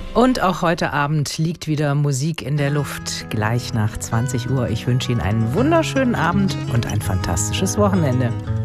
Und auch heute Abend liegt wieder Musik in der Luft, gleich nach 20 Uhr. Ich wünsche Ihnen einen wunderschönen Abend und ein fantastisches Wochenende.